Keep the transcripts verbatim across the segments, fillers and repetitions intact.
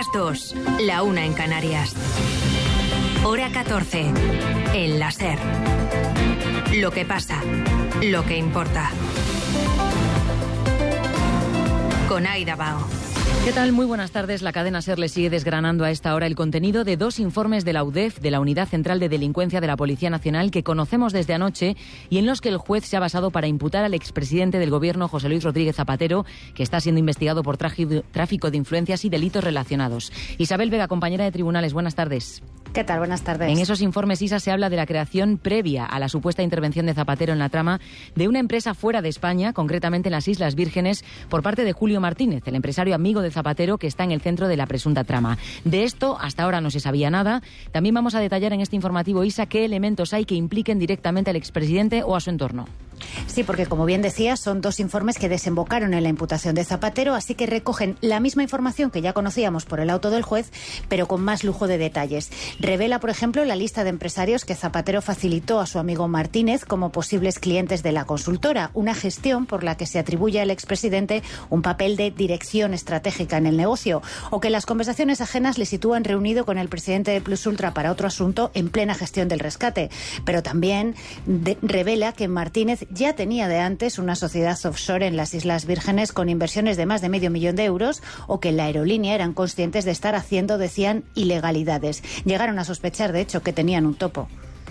las dos, la una en Canarias. Hora catorce, en la SER. Lo que pasa, lo que importa. Con Aida Bao. ¿Qué tal? Muy buenas tardes. La cadena SER le sigue desgranando a esta hora el contenido de dos informes de la U D E F, de la Unidad Central de Delincuencia de la Policía Nacional, que conocemos desde anoche y en los que el juez se ha basado para imputar al expresidente del Gobierno, José Luis Rodríguez Zapatero, que está siendo investigado por tráfico de influencias y delitos relacionados. Isabel Vega, compañera de tribunales, buenas tardes. ¿Qué tal? Buenas tardes. En esos informes, Isa, se habla de la creación previa a la supuesta intervención de Zapatero en la trama de una empresa fuera de España, concretamente en las Islas Vírgenes, por parte de Julio Martínez, el empresario amigo de Zapatero que está en el centro de la presunta trama. De esto, hasta ahora no se sabía nada. También vamos a detallar en este informativo, Isa, qué elementos hay que impliquen directamente al expresidente o a su entorno. Sí, porque como bien decía, son dos informes que desembocaron en la imputación de Zapatero, así que recogen la misma información que ya conocíamos por el auto del juez, pero con más lujo de detalles. Revela, por ejemplo, la lista de empresarios que Zapatero facilitó a su amigo Martínez como posibles clientes de la consultora, una gestión por la que se atribuye al expresidente un papel de dirección estratégica en el negocio, o que las conversaciones ajenas le sitúan reunido con el presidente de Plus Ultra para otro asunto en plena gestión del rescate. Pero también de, revela que Martínez ya tenía de antes una sociedad offshore en las Islas Vírgenes con inversiones de más de medio millón de euros, o que en la aerolínea eran conscientes de estar haciendo, decían, ilegalidades. Llegaron a sospechar, de hecho, que tenían un topo.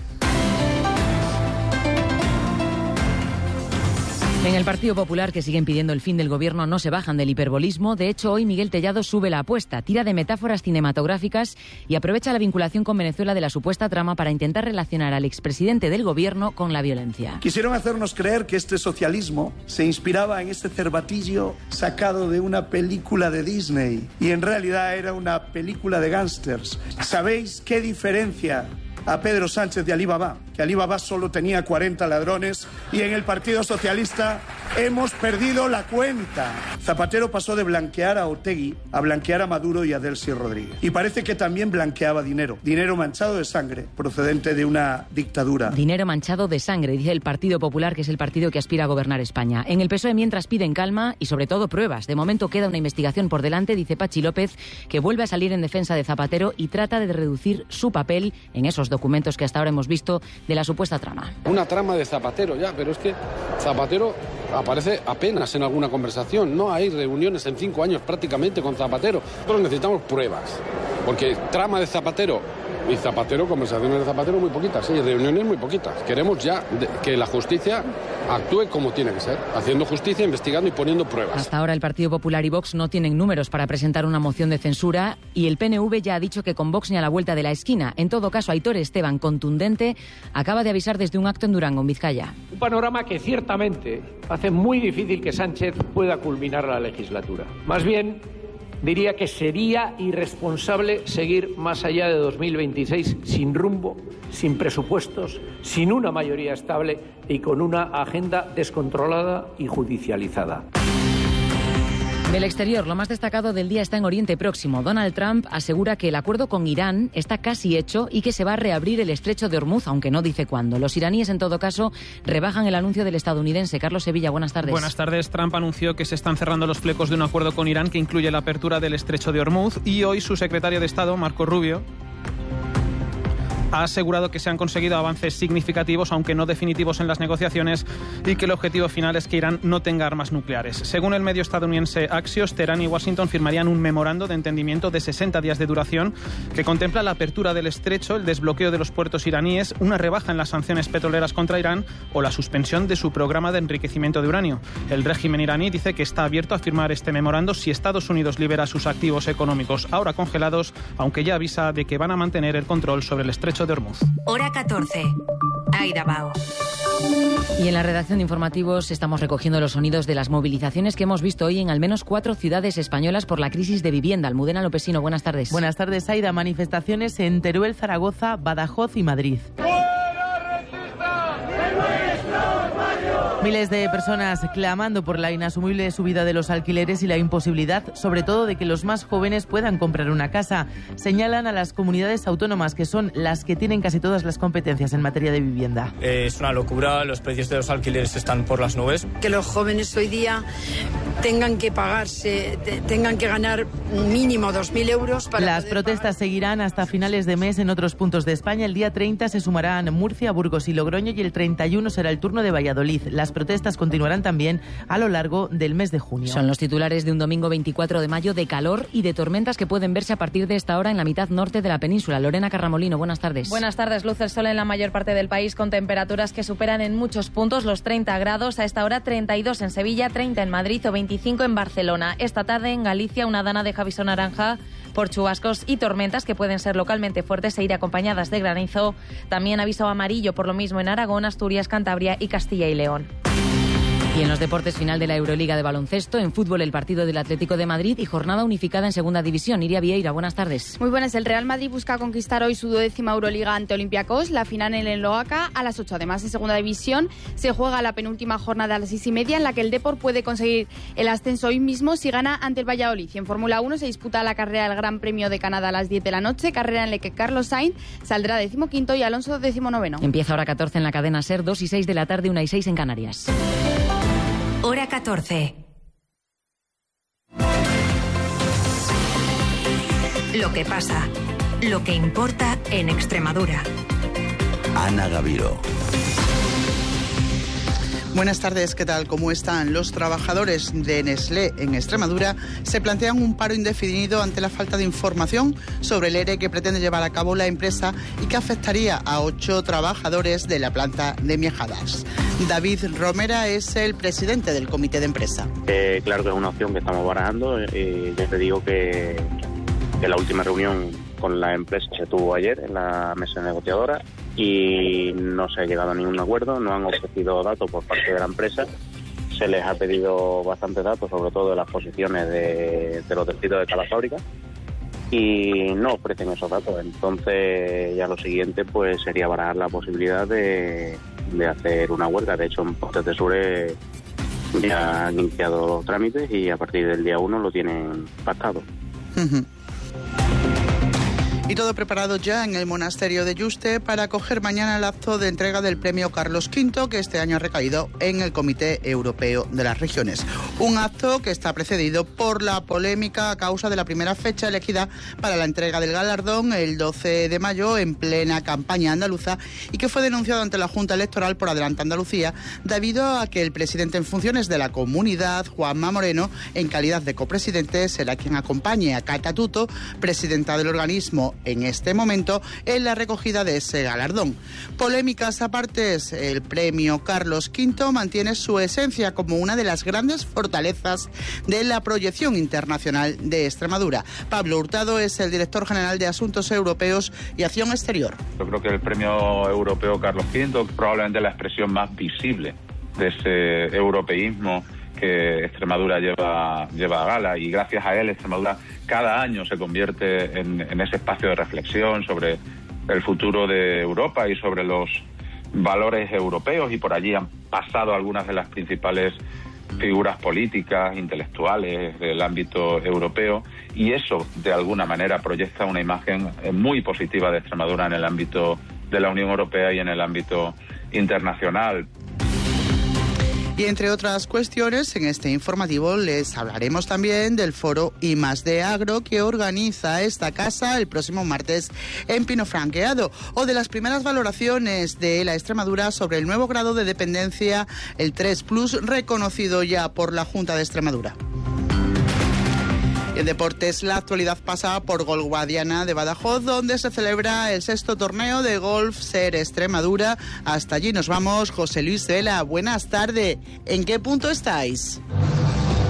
En el Partido Popular, que siguen pidiendo el fin del gobierno, no se bajan del hiperbolismo. De hecho, hoy Miguel Tellado sube la apuesta, tira de metáforas cinematográficas y aprovecha la vinculación con Venezuela de la supuesta trama para intentar relacionar al expresidente del gobierno con la violencia. Quisieron hacernos creer que este socialismo se inspiraba en este cervatillo sacado de una película de Disney y en realidad era una película de gángsters. ¿Sabéis qué diferencia a Pedro Sánchez de Alibaba? Que Alibaba solo tenía cuarenta ladrones y en el Partido Socialista hemos perdido la cuenta. Zapatero pasó de blanquear a Otegi a blanquear a Maduro y a Delcy Rodríguez. Y parece que también blanqueaba dinero. Dinero manchado de sangre, procedente de una dictadura. Dinero manchado de sangre, dice el Partido Popular, que es el partido que aspira a gobernar España. En el P S O E, mientras, piden calma y sobre todo pruebas. De momento queda una investigación por delante, dice Pachi López, que vuelve a salir en defensa de Zapatero y trata de reducir su papel en esos documentos que hasta ahora hemos visto de la supuesta trama. Una trama de Zapatero, ya, pero es que Zapatero aparece apenas en alguna conversación. No hay reuniones en cinco años prácticamente con Zapatero. Pero necesitamos pruebas, porque trama de Zapatero y Zapatero, conversaciones de Zapatero muy poquitas, sí, reuniones muy poquitas. Queremos ya de, que la justicia actúe como tiene que ser, haciendo justicia, investigando y poniendo pruebas. Hasta ahora el Partido Popular y Vox no tienen números para presentar una moción de censura y el P N V ya ha dicho que con Vox ni a la vuelta de la esquina. En todo caso, Aitor Esteban, contundente, acaba de avisar desde un acto en Durango, en Vizcaya. Un panorama que ciertamente hace muy difícil que Sánchez pueda culminar la legislatura. Más bien, diría que sería irresponsable seguir más allá de dos mil veintiséis sin rumbo, sin presupuestos, sin una mayoría estable y con una agenda descontrolada y judicializada. Del exterior, lo más destacado del día está en Oriente Próximo. Donald Trump asegura que el acuerdo con Irán está casi hecho y que se va a reabrir el estrecho de Hormuz, aunque no dice cuándo. Los iraníes, en todo caso, rebajan el anuncio del estadounidense. Carlos Sevilla, buenas tardes. Buenas tardes. Trump anunció que se están cerrando los flecos de un acuerdo con Irán que incluye la apertura del estrecho de Hormuz y hoy su secretario de Estado, Marco Rubio, ha asegurado que se han conseguido avances significativos, aunque no definitivos, en las negociaciones y que el objetivo final es que Irán no tenga armas nucleares. Según el medio estadounidense Axios, Teherán y Washington firmarían un memorando de entendimiento de sesenta días de duración que contempla la apertura del estrecho, el desbloqueo de los puertos iraníes, una rebaja en las sanciones petroleras contra Irán o la suspensión de su programa de enriquecimiento de uranio. El régimen iraní dice que está abierto a firmar este memorando si Estados Unidos libera sus activos económicos ahora congelados, aunque ya avisa de que van a mantener el control sobre el estrecho de Hormuz. Hora catorce. Aida Bao. Y en la redacción de informativos estamos recogiendo los sonidos de las movilizaciones que hemos visto hoy en al menos cuatro ciudades españolas por la crisis de vivienda. Almudena Lopesino, buenas tardes. Buenas tardes, Aida. Manifestaciones en Teruel, Zaragoza, Badajoz y Madrid. ¡Fuera racista! ¡De nuestros barrios! Miles de personas clamando por la inasumible subida de los alquileres y la imposibilidad, sobre todo, de que los más jóvenes puedan comprar una casa. Señalan a las comunidades autónomas, que son las que tienen casi todas las competencias en materia de vivienda. Eh, es una locura, los precios de los alquileres están por las nubes. Que los jóvenes hoy día tengan que pagarse, tengan que ganar mínimo dos mil euros para Las protestas pagar. Seguirán hasta finales de mes en otros puntos de España. El día treinta se sumarán Murcia, Burgos y Logroño, y el treinta y uno será el turno de Valladolid. Las protestas continuarán también a lo largo del mes de junio. Son los titulares de un domingo veinticuatro de mayo, de calor y de tormentas que pueden verse a partir de esta hora en la mitad norte de la península. Lorena Carramolino, buenas tardes. Buenas tardes. Luce el sol en la mayor parte del país, con temperaturas que superan en muchos puntos los treinta grados. A esta hora treinta y dos en Sevilla, treinta en Madrid o veinticinco en Barcelona. Esta tarde en Galicia una dana de aviso naranja por chubascos y tormentas que pueden ser localmente fuertes e ir acompañadas de granizo. También aviso amarillo por lo mismo en Aragón, Asturias, Cantabria y Castilla y León. Y en los deportes, final de la Euroliga de baloncesto, en fútbol el partido del Atlético de Madrid y jornada unificada en segunda división. Iria Vieira, buenas tardes. Muy buenas. El Real Madrid busca conquistar hoy su duodécima Euroliga ante Olympiacos, la final en el Loaca a las ocho. Además, en segunda división se juega la penúltima jornada a las seis y media, en la que el Depor puede conseguir el ascenso hoy mismo si gana ante el Valladolid. Y en Fórmula uno se disputa la carrera del Gran Premio de Canadá a las diez de la noche, carrera en la que Carlos Sainz saldrá decimoquinto y Alonso decimonoveno. Empieza hora catorce en la cadena SER, dos y seis de la tarde, una y seis en Canarias. Hora catorce. Lo que pasa, lo que importa en Extremadura. Ana Gaviro. Buenas tardes, ¿qué tal? ¿Cómo están? Los trabajadores de Nestlé en Extremadura se plantean un paro indefinido ante la falta de información sobre el ERE que pretende llevar a cabo la empresa y que afectaría a ocho trabajadores de la planta de Miejadas. David Romera es el presidente del comité de empresa. Eh, claro que es una opción que estamos barajando. Eh, ya te digo que, que la última reunión con la empresa se tuvo ayer en la mesa negociadora y no se ha llegado a ningún acuerdo, no han ofrecido datos por parte de la empresa, se les ha pedido bastantes datos, sobre todo de las posiciones de, de los despidos de cada fábrica, y no ofrecen esos datos. Entonces ya lo siguiente pues sería barajar la posibilidad de, de hacer una huelga. De hecho, en Postes de Sure ya han iniciado los trámites y a partir del día uno lo tienen pactado. Uh-huh. Y todo preparado ya en el monasterio de Yuste para acoger mañana el acto de entrega del premio Carlos quinto, que este año ha recaído en el Comité Europeo de las Regiones. Un acto que está precedido por la polémica a causa de la primera fecha elegida para la entrega del galardón, el doce de mayo, en plena campaña andaluza, y que fue denunciado ante la Junta Electoral por Adelante Andalucía, debido a que el presidente en funciones de la comunidad, Juanma Moreno, en calidad de copresidente, será quien acompañe a Cata Tuto, presidenta del organismo en este momento, en la recogida de ese galardón. Polémicas aparte, el premio Carlos quinto mantiene su esencia como una de las grandes fortalezas de la proyección internacional de Extremadura. Pablo Hurtado es el director general de Asuntos Europeos y Acción Exterior. Yo creo que el premio europeo Carlos quinto es probablemente la expresión más visible de ese europeísmo que Extremadura lleva, lleva a gala, y gracias a él Extremadura cada año se convierte en, en ese espacio de reflexión sobre el futuro de Europa y sobre los valores europeos, y por allí han pasado algunas de las principales figuras políticas, intelectuales del ámbito europeo, y eso de alguna manera proyecta una imagen muy positiva de Extremadura en el ámbito de la Unión Europea y en el ámbito internacional. Y entre otras cuestiones, en este informativo les hablaremos también del foro I más D Agro que organiza esta casa el próximo martes en Pino Franqueado, o de las primeras valoraciones de la Extremadura sobre el nuevo grado de dependencia, el tres plus, reconocido ya por la Junta de Extremadura. Y en deportes, la actualidad pasa por Golf Guadiana de Badajoz, donde se celebra el sexto torneo de golf SER Extremadura. Hasta allí nos vamos. José Luis Vela, buenas tardes. ¿En qué punto estáis?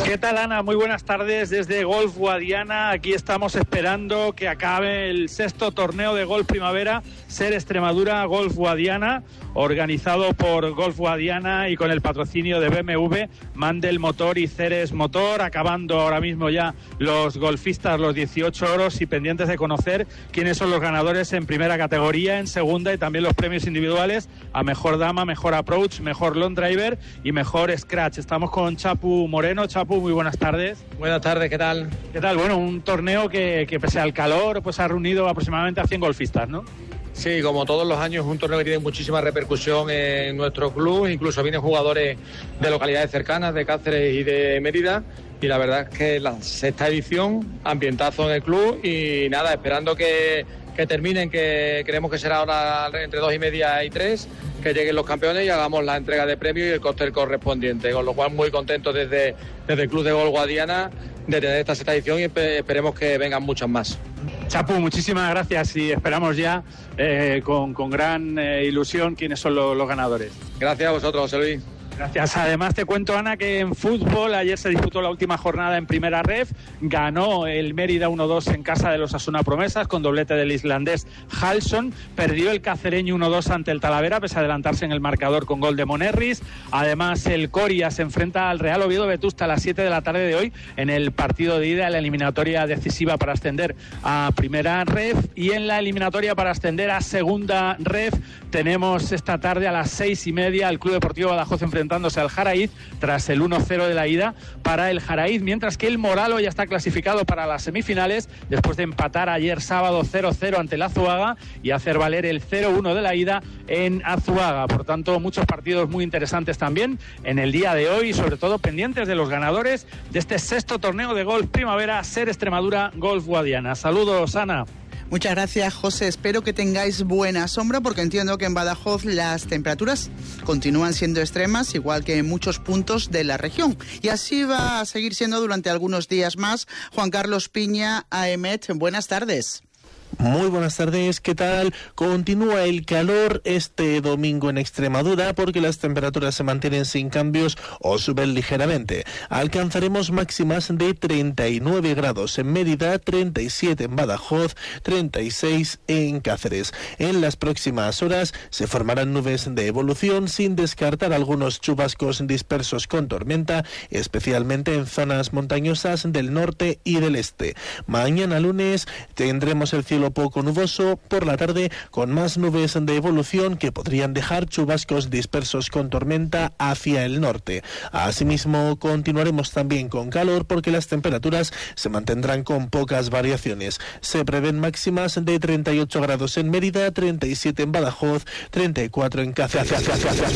¿Qué tal, Ana? Muy buenas tardes desde Golf Guadiana. Aquí estamos esperando que acabe el sexto torneo de golf primavera Ser Extremadura Golf Guadiana, organizado por Golf Guadiana y con el patrocinio de B M W, Mandel Motor y Ceres Motor, acabando ahora mismo ya los golfistas, los dieciocho oros, y pendientes de conocer quiénes son los ganadores en primera categoría, en segunda, y también los premios individuales a mejor dama, mejor approach, mejor long driver y mejor scratch. Estamos con Chapu Moreno. Chapu, muy buenas tardes. Buenas tardes, ¿qué tal? ¿Qué tal? Bueno, un torneo que, que pese al calor, pues ha reunido aproximadamente a cien golfistas, ¿no? Sí, como todos los años, es un torneo que tiene muchísima repercusión en nuestro club. Incluso vienen jugadores de localidades cercanas, de Cáceres y de Mérida. Y la verdad es que la sexta edición, ambientazo en el club. Y nada, esperando que, que terminen, que creemos que será ahora entre dos y media y tres, que lleguen los campeones y hagamos la entrega de premios y el cóctel correspondiente. Con lo cual, muy contentos desde, desde el Club de Golf Guadiana de tener esta sexta edición, y esperemos que vengan muchas más. Chapu, muchísimas gracias, y esperamos ya eh, con, con gran eh, ilusión quiénes son los, los ganadores. Gracias a vosotros, José Luis. Gracias. Además te cuento, Ana, que en fútbol ayer se disputó la última jornada en primera ref. Ganó el Mérida uno dos en casa de los Asuna Promesas con doblete del islandés Halson. Perdió el cacereño uno dos ante el Talavera, pese a adelantarse en el marcador con gol de Monerris. Además, el Coria se enfrenta al Real Oviedo Vetusta a las siete de la tarde de hoy en el partido de ida, en la eliminatoria decisiva para ascender a primera ref. Y en la eliminatoria para ascender a segunda ref tenemos esta tarde a las seis y media al Club Deportivo Badajoz enfrentándose al Jaraíz tras el uno cero de la ida para el Jaraíz, mientras que el Moralo ya está clasificado para las semifinales después de empatar ayer sábado cero cero ante el Azuaga y hacer valer el cero uno de la ida en Azuaga. Por tanto, muchos partidos muy interesantes también en el día de hoy, y sobre todo pendientes de los ganadores de este sexto torneo de golf primavera Ser Extremadura Golf Guadiana. Saludos, Ana. Muchas gracias, José. Espero que tengáis buena sombra, porque entiendo que en Badajoz las temperaturas continúan siendo extremas, igual que en muchos puntos de la región. Y así va a seguir siendo durante algunos días más. Juan Carlos Piña, A E M E T, buenas tardes. Muy buenas tardes, ¿qué tal? Continúa el calor este domingo en Extremadura, porque las temperaturas se mantienen sin cambios o suben ligeramente. Alcanzaremos máximas de treinta y nueve grados en Mérida, treinta y siete en Badajoz, treinta y seis en Cáceres. En las próximas horas se formarán nubes de evolución, sin descartar algunos chubascos dispersos con tormenta, especialmente en zonas montañosas del norte y del este. Mañana lunes tendremos el cielo poco nuboso, por la tarde con más nubes de evolución que podrían dejar chubascos dispersos con tormenta hacia el norte. Asimismo, continuaremos también con calor, porque las temperaturas se mantendrán con pocas variaciones. Se prevén máximas de treinta y ocho grados en Mérida, treinta y siete en Badajoz, treinta y cuatro en Cáceres.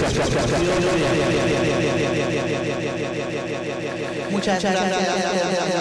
Muchas gracias.